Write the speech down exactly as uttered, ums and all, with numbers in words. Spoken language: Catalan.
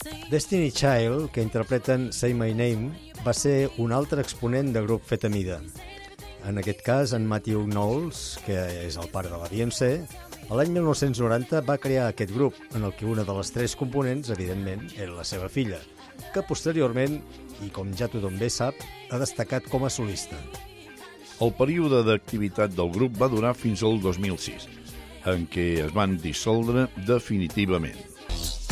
Destiny Child, que interpreten Say My Name, va ser un altre exponent de grup fet a mida. En aquest cas, en Matthew Knowles, que és el pare de la Beyoncé, l'any mil nou-cents noranta va crear aquest grup, en el que una de les tres components, evidentment, era la seva filla, que posteriorment, i com ja tothom bé sap, ha destacat com a solista. El període d'activitat del grup va durar fins al dos mil sis, en què es van dissoldre definitivament.